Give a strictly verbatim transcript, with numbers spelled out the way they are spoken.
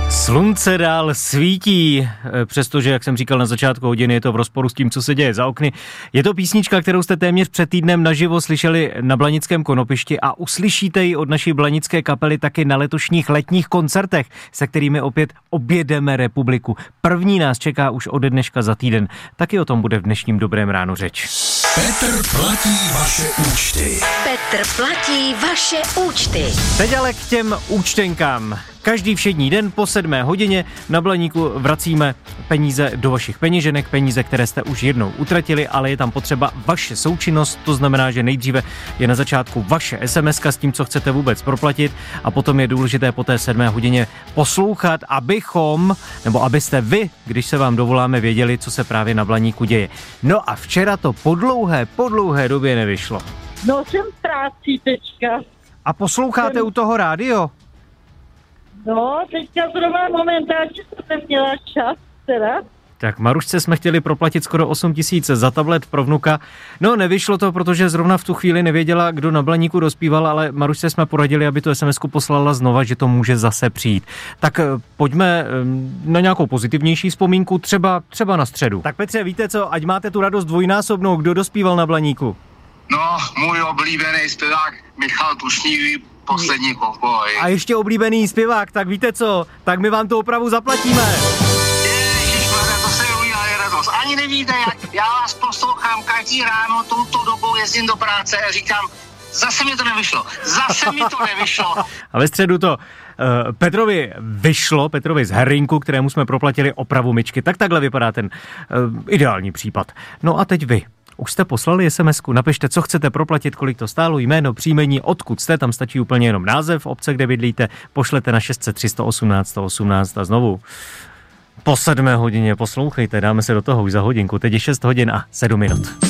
Slunce dál svítí, přestože, jak jsem říkal na začátku hodiny, je to v rozporu s tím, co se děje za okny. Je to písnička, kterou jste téměř před týdnem naživo slyšeli na Blanickém Konopišti a uslyšíte ji od naší blanické kapely taky na letošních letních koncertech, se kterými opět objedeme republiku. První nás čeká už ode dneška za týden. Taky o tom bude v dnešním Dobrém ránu řeč. Petr platí vaše účty. Petr platí vaše účty. Teď ale k těm účtenkám. Každý všední den po sedmé hodině na Blaníku vracíme peníze do vašich peněženek, peníze, které jste už jednou utratili, ale je tam potřeba vaše součinnost, to znamená, že nejdříve je na začátku vaše esemeska s tím, co chcete vůbec proplatit a potom je důležité po té sedmé hodině poslouchat, abychom, nebo abyste vy, když se vám dovoláme, věděli, co se právě na Blaníku děje. No a včera to po dlouhé, po dlouhé době nevyšlo. No jsem v práci teďka. A posloucháte jsem... u toho rádio? No, teďka zrovna momentálně jsem neměla čas, teda. Tak Marušce jsme chtěli proplatit skoro osm tisíc za tablet pro vnuka. No, nevyšlo to, protože zrovna v tu chvíli nevěděla, kdo na Blaníku dospíval, ale Marušce jsme poradili, aby tu SMSku poslala znova, že to může zase přijít. Tak pojďme na nějakou pozitivnější vzpomínku, třeba, třeba na středu. Tak Petře, víte co, ať máte tu radost dvojnásobnou, kdo dospíval na Blaníku? No, můj oblíbený zpěvák Michal Tučný, Poslední kovboj. A ještě oblíbený zpěvák, tak víte co, tak my vám to opravu zaplatíme. Ježišmarja, to se udělá radost. Ani nevíte, jak já vás poslouchám každý ráno, touto dobou jezdím do práce a říkám, zase mi to nevyšlo, zase mi to nevyšlo. A ve středu to uh, Petrovi vyšlo, Petrovi z Herrinku, kterému jsme proplatili opravu myčky. Tak takhle vypadá ten uh, ideální případ. No a teď vy. Už jste poslali SMSku, napište, co chcete proplatit, kolik to stálo, jméno, příjmení, odkud jste, tam stačí úplně jenom název obce, kde bydlíte, pošlete na šest set tři sto osmnáct sto osmnáct a znovu po sedmé hodině poslouchejte, dáme se do toho už za hodinku, teď je šest hodin a sedm minut.